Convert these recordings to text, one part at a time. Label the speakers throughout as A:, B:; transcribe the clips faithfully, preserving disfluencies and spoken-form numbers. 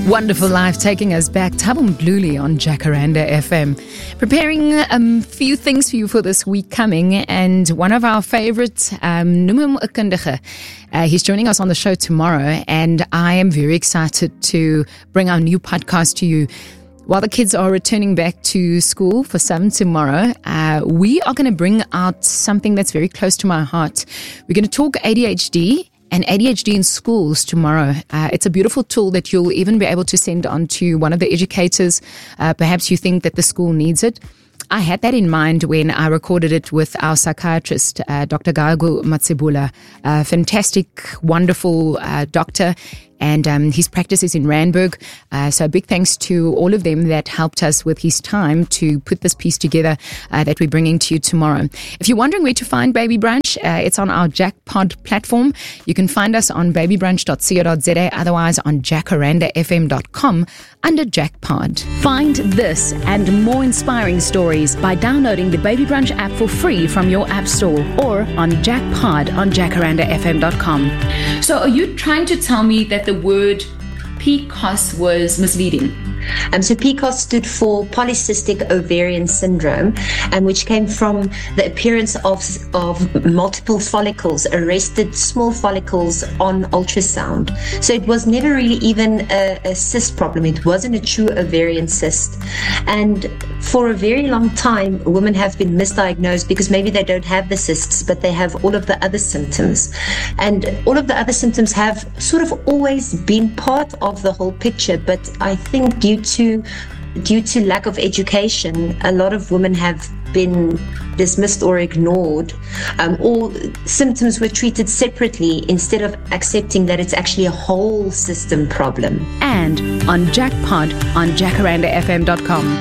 A: Wonderful Life taking us back. Thabo Mdluli on Jacaranda F M. Preparing a um, few things for you for this week coming, and one of our favorites, um, Numum Ukundige. Uh, he's joining us on the show tomorrow, and I am very excited to bring our new podcast to you. While the kids are returning back to school for some tomorrow, uh, we are going to bring out something that's very close to my heart. We're going to talk A D H D and A D H D in schools tomorrow. Uh, it's a beautiful tool that you'll even be able to send on to one of the educators. Uh, perhaps you think that the school needs it. I had that in mind when I recorded it with our psychiatrist, uh, Doctor Gago Matsibula, a fantastic, wonderful uh, doctor. And um, his practice is in Randburg. Uh, so a big thanks to all of them that helped us with his time to put this piece together uh, that we're bringing to you tomorrow. If you're wondering where to find Baby Brunch, uh, it's on our Jackpod platform. You can find us on baby brunch dot co dot za, otherwise on jacaranda f m dot com under Jackpod.
B: Find this and more inspiring stories by downloading the Baby Brunch app for free from your app store or on Jackpod on jacaranda f m dot com.
C: So are you trying to tell me that the word P C O S was misleading?
D: Um, so P C O S stood for polycystic ovarian syndrome, um, which came from the appearance of, of multiple follicles, arrested small follicles on ultrasound. So it was never really even a, a cyst problem. It wasn't a true ovarian cyst. And for a very long time, women have been misdiagnosed because maybe they don't have the cysts, but they have all of the other symptoms. And all of the other symptoms have sort of always been part of the whole picture, but I think due to due to lack of education, a lot of women have been dismissed or ignored. Um, all symptoms were treated separately instead of accepting that it's actually a whole system problem.
B: And on Jackpod on jacaranda f m dot com.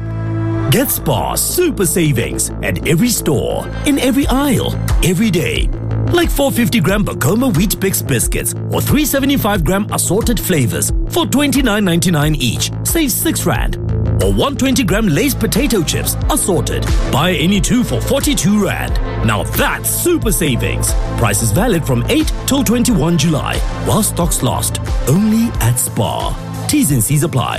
E: Get Spar super savings at every store, in every aisle, every day. Like four hundred fifty gram Bacoma Wheat Bix biscuits or three hundred seventy-five gram assorted flavors for twenty-nine ninety-nine each, save six rand. Or one hundred twenty gram Lay's potato chips assorted, buy any two for forty-two rand. Now that's super savings. Price is valid from eight till twenty-first July, while stocks last. Only at Spar. T's and C's apply.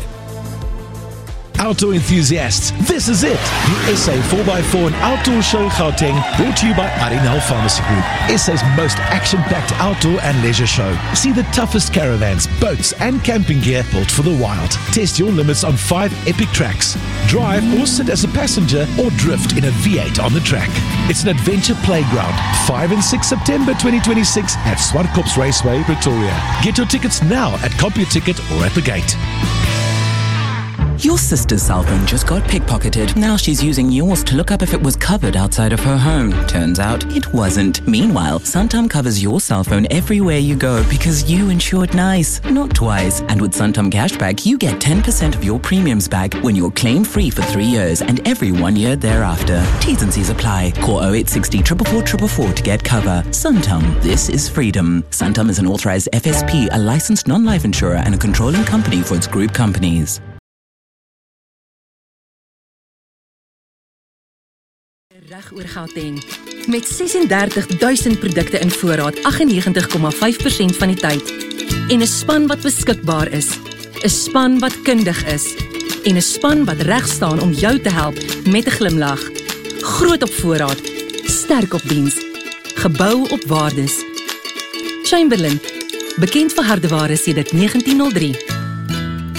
F: Outdoor enthusiasts, this is it. The S A four by four and Outdoor Show Gauteng, brought to you by Arinal Pharmacy Group. S A's most action-packed outdoor and leisure show. See the toughest caravans, boats and camping gear built for the wild. Test your limits on five epic tracks. Drive or sit as a passenger or drift in a V eight on the track. It's an adventure playground. five and six September twenty twenty-six at Swartkops Raceway, Pretoria. Get your tickets now at CompuTicket or at the gate.
G: Your sister's cell phone just got pickpocketed. Now she's using yours to look up if it was covered outside of her home. Turns out it wasn't. Meanwhile, Santam covers your cell phone everywhere you go because you insured nice, not twice. And with Santam Cashback, you get ten percent of your premiums back when you're claim-free for three years and every one year thereafter. T's and C's apply. Call oh eight six oh, four four four four four to get cover. Santam, this is freedom. Santam is an authorized F S P, a licensed non-life insurer and a controlling company for its group companies.
H: Reg oor Gauteng. Met ses en dertig duisend produkte in voorraad, agt en negentig komma vyf persent van die tyd. En 'n span wat beskikbaar is. 'n Span wat kundig is. En 'n span wat reg staan om jou te help met 'n glimlag. Groot op voorraad, sterk op diens. Gebou op waardes. Chamberlain, bekend vir hardeware sedert negentien oh drie.